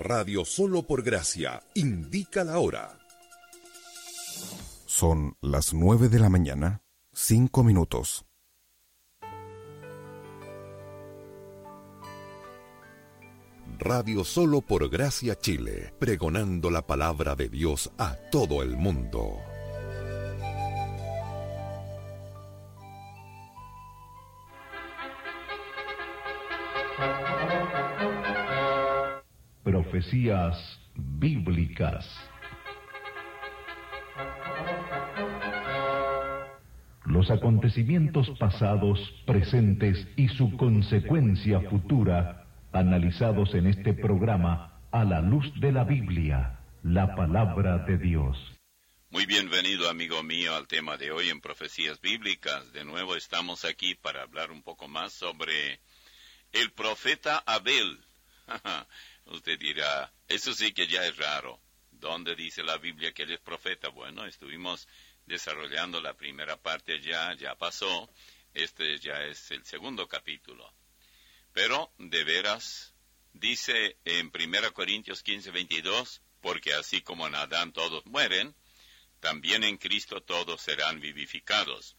Radio Solo por Gracia indica la hora. Son las 9 de la mañana, 5 minutos. Radio Solo por Gracia Chile, pregonando la palabra de Dios a todo el mundo. Profecías bíblicas. Los acontecimientos pasados, presentes y su consecuencia futura, analizados en este programa a la luz de la Biblia, la palabra de Dios. Muy bienvenido, amigo mío, al tema de hoy en Profecías Bíblicas. De nuevo estamos aquí para hablar un poco más sobre el profeta Abel. Usted dirá, eso sí que ya es raro. ¿Dónde dice la Biblia que él es profeta? Bueno, estuvimos desarrollando la primera parte, ya pasó. Este ya es el segundo capítulo. Pero, de veras, dice en 1 Corintios 15:22, porque así como en Adán todos mueren, también en Cristo todos serán vivificados.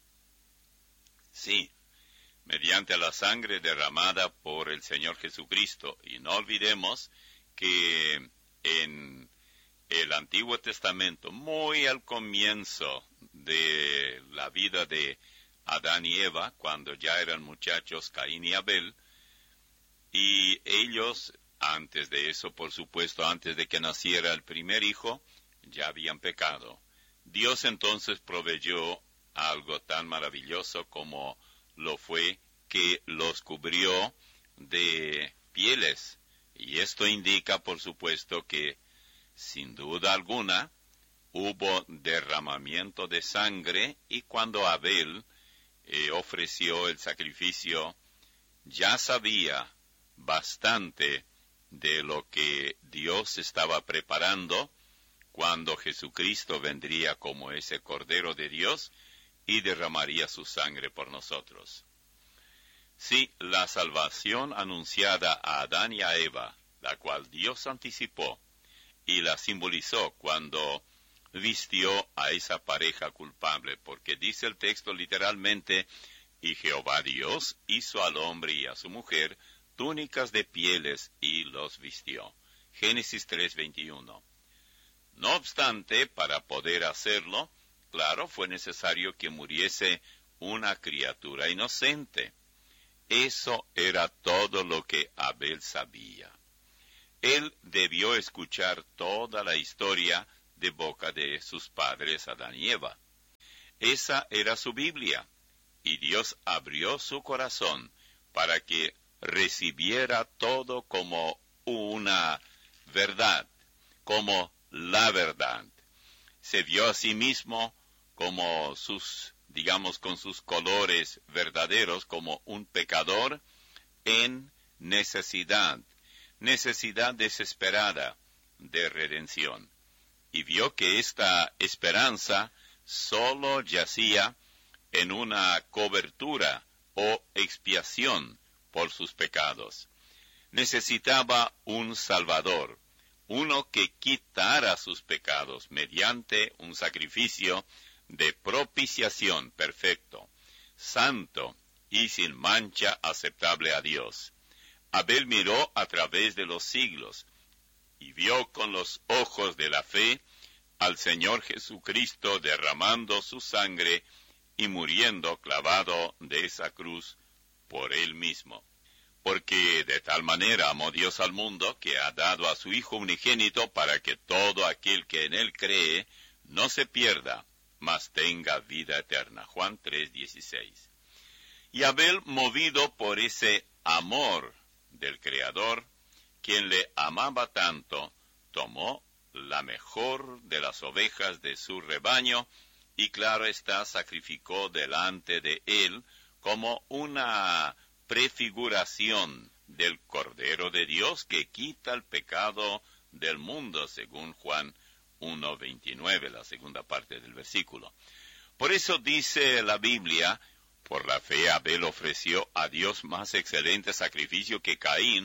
Sí, mediante la sangre derramada por el Señor Jesucristo. Y no olvidemos que en el Antiguo Testamento, muy al comienzo de la vida de Adán y Eva, cuando ya eran muchachos, Caín y Abel, y ellos, antes de eso, por supuesto, antes de que naciera el primer hijo, ya habían pecado. Dios entonces proveyó algo tan maravilloso como lo fue que los cubrió de pieles. Y esto indica, por supuesto, que, sin duda alguna, hubo derramamiento de sangre, y cuando Abel ofreció el sacrificio, ya sabía bastante de lo que Dios estaba preparando cuando Jesucristo vendría como ese Cordero de Dios y derramaría su sangre por nosotros. Sí, la salvación anunciada a Adán y a Eva, la cual Dios anticipó y la simbolizó cuando vistió a esa pareja culpable, porque dice el texto literalmente, y Jehová Dios hizo al hombre y a su mujer túnicas de pieles y los vistió. Génesis 3:21. No obstante, para poder hacerlo, claro, fue necesario que muriese una criatura inocente. Eso era todo lo que Abel sabía. Él debió escuchar toda la historia de boca de sus padres Adán y Eva. Esa era su Biblia, y Dios abrió su corazón para que recibiera todo como una verdad, como la verdad. Se vio a sí mismo como con sus colores verdaderos, como un pecador en necesidad desesperada de redención. Y vio que esta esperanza solo yacía en una cobertura o expiación por sus pecados. Necesitaba un Salvador, uno que quitara sus pecados mediante un sacrificio de propiciación perfecto, santo y sin mancha, aceptable a Dios. Abel miró a través de los siglos y vio con los ojos de la fe al Señor Jesucristo derramando su sangre y muriendo clavado de esa cruz por él mismo. Porque de tal manera amó Dios al mundo, que ha dado a su Hijo unigénito, para que todo aquel que en él cree no se pierda, mas tenga vida eterna. Juan 3:16. Y Abel, movido por ese amor del Creador, quien le amaba tanto, tomó la mejor de las ovejas de su rebaño, y claro está, sacrificó delante de él como una prefiguración del Cordero de Dios que quita el pecado del mundo, según Juan 1:29, la segunda parte del versículo. Por eso dice la Biblia, por la fe Abel ofreció a Dios más excelente sacrificio que Caín,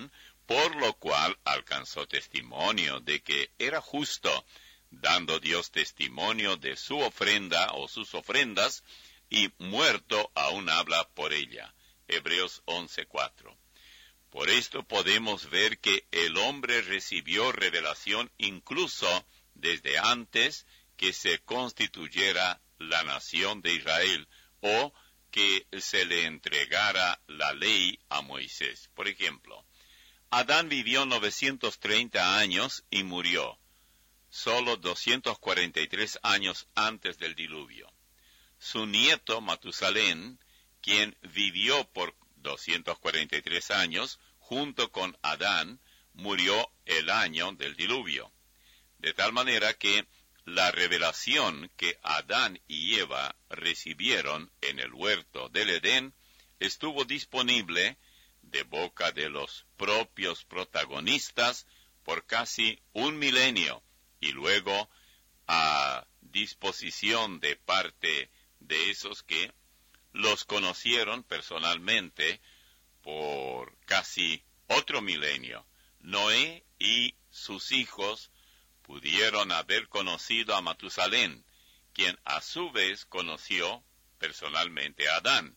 por lo cual alcanzó testimonio de que era justo, dando Dios testimonio de su ofrenda o sus ofrendas, y muerto aún habla por ella. Hebreos 11:4. Por esto podemos ver que el hombre recibió revelación incluso desde antes que se constituyera la nación de Israel, o que se le entregara la ley a Moisés. Por ejemplo, Adán vivió 930 años y murió, solo 243 años antes del diluvio. Su nieto Matusalén, quien vivió por 243 años junto con Adán, murió el año del diluvio. De tal manera que la revelación que Adán y Eva recibieron en el huerto del Edén estuvo disponible de boca de los propios protagonistas por casi un milenio, y luego a disposición de parte de esos que los conocieron personalmente por casi otro milenio. Noé y sus hijos pudieron haber conocido a Matusalén, quien a su vez conoció personalmente a Adán.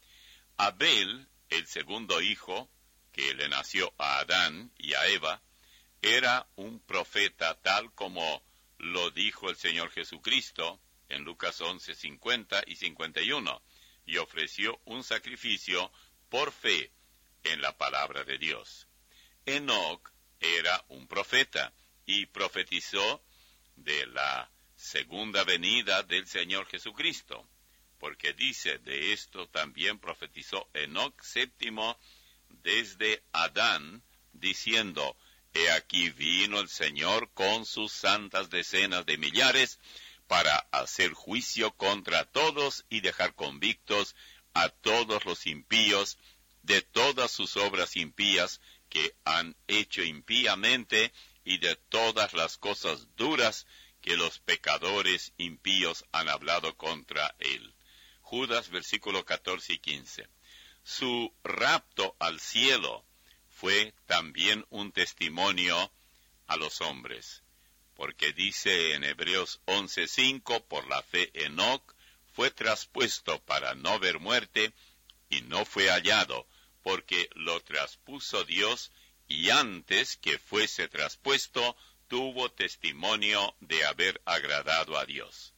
Abel, el segundo hijo que le nació a Adán y a Eva, era un profeta tal como lo dijo el Señor Jesucristo en Lucas 11:50 y 51, y ofreció un sacrificio por fe en la palabra de Dios. Enoc era un profeta y profetizó de la segunda venida del Señor Jesucristo, porque dice, de esto también profetizó Enoc séptimo desde Adán, diciendo, he aquí vino el Señor con sus santas decenas de millares para hacer juicio contra todos y dejar convictos a todos los impíos de todas sus obras impías que han hecho impíamente y de todas las cosas duras que los pecadores impíos han hablado contra él. Judas, versículo 14 y 15. Su rapto al cielo fue también un testimonio a los hombres, porque dice en Hebreos 11:5, por la fe Enoc fue traspuesto para no ver muerte, y no fue hallado, porque lo traspuso Dios, y antes que fuese traspuesto, tuvo testimonio de haber agradado a Dios.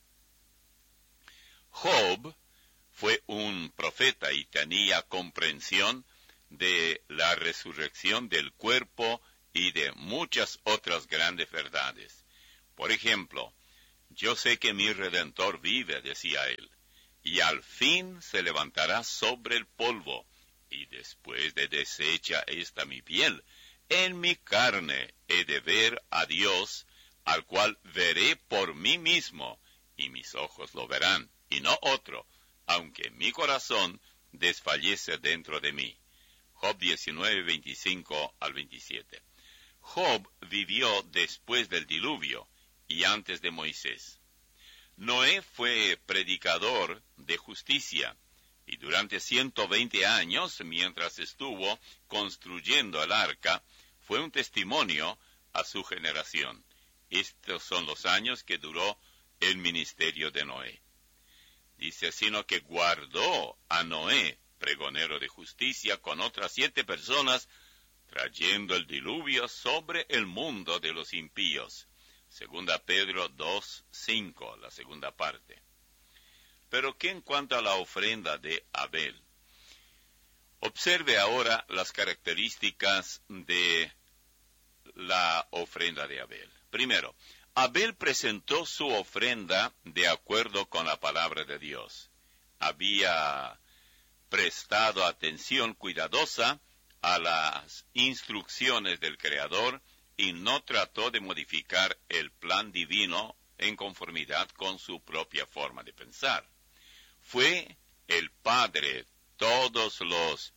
Job fue un profeta y tenía comprensión de la resurrección del cuerpo y de muchas otras grandes verdades. Por ejemplo, yo sé que mi Redentor vive, decía él, y al fin se levantará sobre el polvo, y después de deshecha esta mi piel, en mi carne he de ver a Dios, al cual veré por mí mismo, y mis ojos lo verán, y no otro, aunque mi corazón desfallece dentro de mí. Job 19, 25 al 27. Job vivió después del diluvio y antes de Moisés. Noé fue predicador de justicia, y durante 120 años, mientras estuvo construyendo el arca, fue un testimonio a su generación. Estos son los años que duró el ministerio de Noé. Dice, sino que guardó a Noé, pregonero de justicia, con otras 7 personas, trayendo el diluvio sobre el mundo de los impíos. Segunda Pedro 2:5, la segunda parte. Pero ¿qué en cuanto a la ofrenda de Abel? Observe ahora las características de la ofrenda de Abel. Primero, Abel presentó su ofrenda de acuerdo con la palabra de Dios. Había prestado atención cuidadosa a las instrucciones del Creador y no trató de modificar el plan divino en conformidad con su propia forma de pensar. Fue el Padre, todos los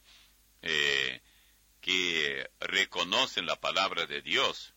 que reconocen la palabra de Dios,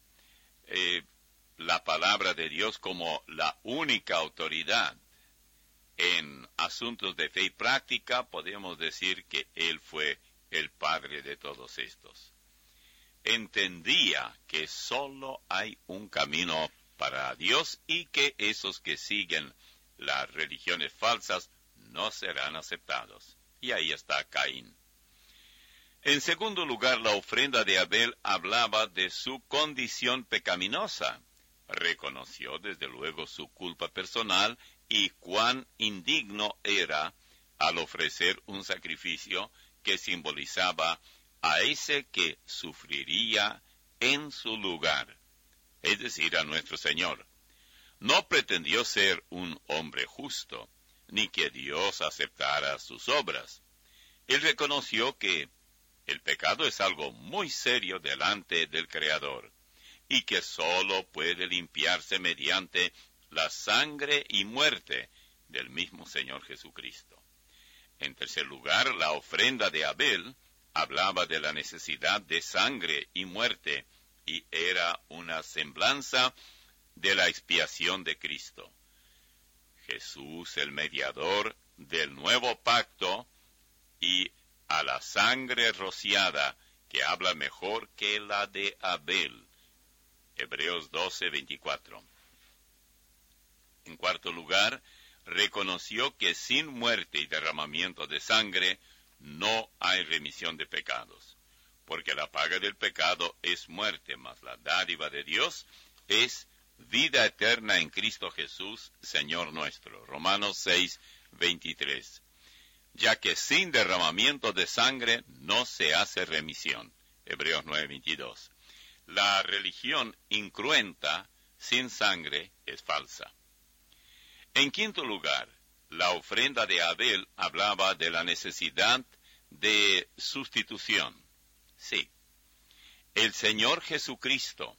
como la única autoridad en asuntos de fe y práctica, podemos decir que Él fue el Padre de todos estos. entendía que solo hay un camino para Dios y que esos que siguen las religiones falsas no serán aceptados. Y ahí está Caín. En segundo lugar, la ofrenda de Abel hablaba de su condición pecaminosa. Reconoció desde luego su culpa personal y cuán indigno era al ofrecer un sacrificio que simbolizaba a ese que sufriría en su lugar, es decir, a nuestro Señor. No pretendió ser un hombre justo, ni que Dios aceptara sus obras. Él reconoció que el pecado es algo muy serio delante del Creador, y que sólo puede limpiarse mediante la sangre y muerte del mismo Señor Jesucristo. En tercer lugar, la ofrenda de Abel hablaba de la necesidad de sangre y muerte, y era una semblanza de la expiación de Cristo. Jesús, el mediador del nuevo pacto, y a la sangre rociada, que habla mejor que la de Abel. Hebreos 12:24. En cuarto lugar, reconoció que sin muerte y derramamiento de sangre no hay remisión de pecados, porque la paga del pecado es muerte, mas la dádiva de Dios es vida eterna en Cristo Jesús, Señor nuestro. Romanos 6:23. Ya que sin derramamiento de sangre no se hace remisión. Hebreos 9:22. La religión incruenta, sin sangre, es falsa. En quinto lugar, la ofrenda de Abel hablaba de la necesidad de sustitución. Sí, el Señor Jesucristo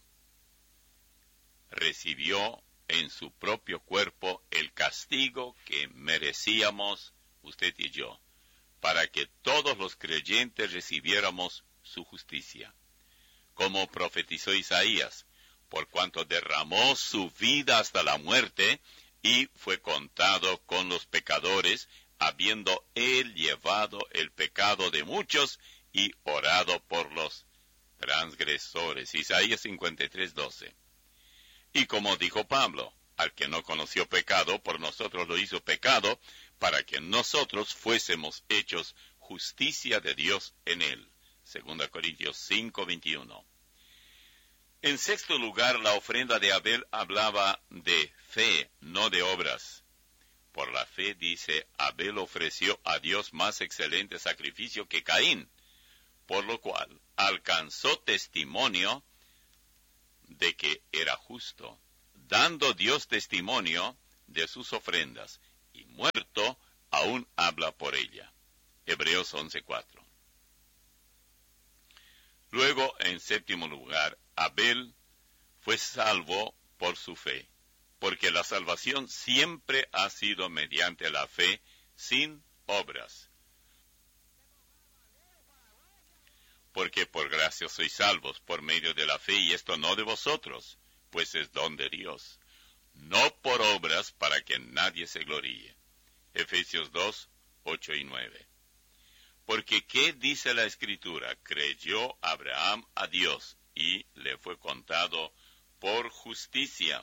recibió en su propio cuerpo el castigo que merecíamos usted y yo, para que todos los creyentes recibiéramos su justicia. Como profetizó Isaías, por cuanto derramó su vida hasta la muerte, y fue contado con los pecadores, habiendo él llevado el pecado de muchos y orado por los transgresores. Isaías 53:12. Y como dijo Pablo, al que no conoció pecado, por nosotros lo hizo pecado, para que nosotros fuésemos hechos justicia de Dios en él. 2 Corintios 5:21. En sexto lugar, la ofrenda de Abel hablaba de fe, no de obras. Por la fe, dice, Abel ofreció a Dios más excelente sacrificio que Caín, por lo cual alcanzó testimonio de que era justo, dando Dios testimonio de sus ofrendas, y muerto aún habla por ella. Hebreos 11:4. Luego, en séptimo lugar, Abel fue salvo por su fe, porque la salvación siempre ha sido mediante la fe, sin obras. Porque por gracia sois salvos por medio de la fe, y esto no de vosotros, pues es don de Dios, no por obras para que nadie se gloríe. Efesios 2:8 y 9. Porque ¿qué dice la Escritura? Creyó Abraham a Dios, y le fue contado por justicia.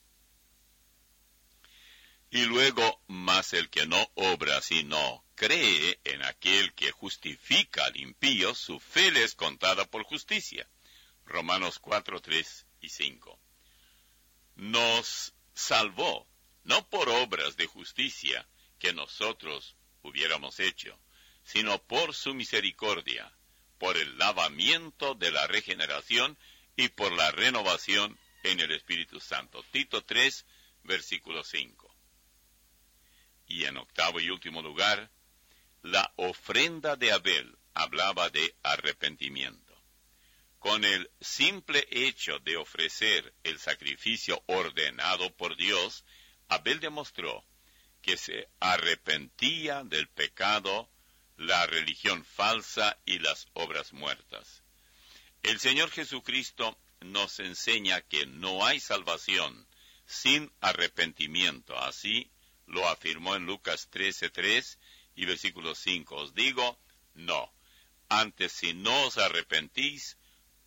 Y luego, mas el que no obra, sino cree en aquel que justifica al impío, su fe le es contada por justicia. Romanos 4:3 y 5. Nos salvó, no por obras de justicia que nosotros hubiéramos hecho, sino por su misericordia, por el lavamiento de la regeneración y por la renovación en el Espíritu Santo. Tito 3, versículo 5. Y en octavo y último lugar, la ofrenda de Abel hablaba de arrepentimiento. Con el simple hecho de ofrecer el sacrificio ordenado por Dios, Abel demostró que se arrepentía del pecado, la religión falsa y las obras muertas. El Señor Jesucristo nos enseña que no hay salvación sin arrepentimiento. Así lo afirmó en Lucas 13:3 y versículo 5. Os digo, no. Antes, si no os arrepentís,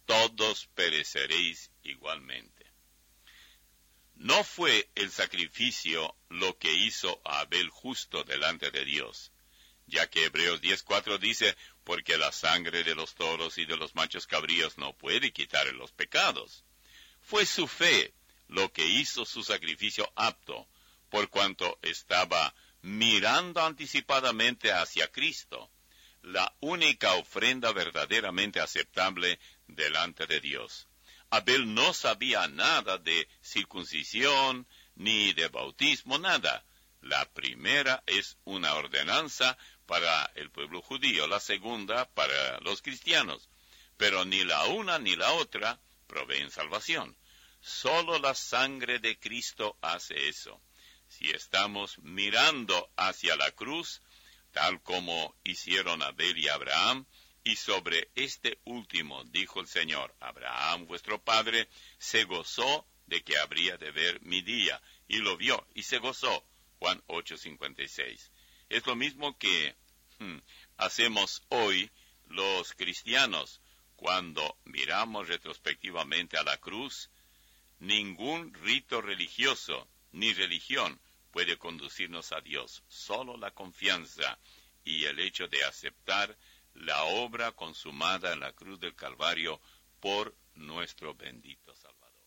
todos pereceréis igualmente. No fue el sacrificio lo que hizo a Abel justo delante de Dios, ya que Hebreos 10:4 dice, porque la sangre de los toros y de los machos cabríos no puede quitar los pecados. Fue su fe lo que hizo su sacrificio apto, por cuanto estaba mirando anticipadamente hacia Cristo, la única ofrenda verdaderamente aceptable delante de Dios. Abel no sabía nada de circuncisión, ni de bautismo, nada. La primera es una ordenanza para el pueblo judío, la segunda para los cristianos. Pero ni la una ni la otra proveen salvación. Solo la sangre de Cristo hace eso. Si estamos mirando hacia la cruz, tal como hicieron Abel y Abraham, y sobre este último dijo el Señor, Abraham vuestro padre se gozó de que habría de ver mi día, y lo vio, y se gozó. Juan 8:56. Es lo mismo que hacemos hoy los cristianos. Cuando miramos retrospectivamente a la cruz, ningún rito religioso ni religión puede conducirnos a Dios. Solo la confianza y el hecho de aceptar la obra consumada en la cruz del Calvario por nuestro bendito Salvador.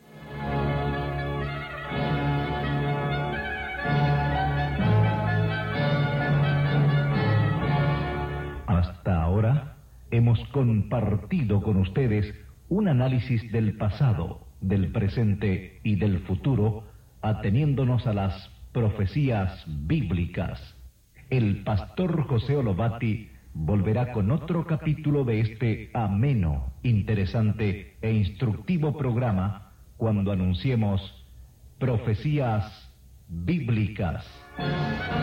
Hasta ahora hemos compartido con ustedes un análisis del pasado, del presente y del futuro, ateniéndonos a las profecías bíblicas. El pastor José Olobati volverá con otro capítulo de este ameno, interesante e instructivo programa cuando anunciemos Profecías Bíblicas.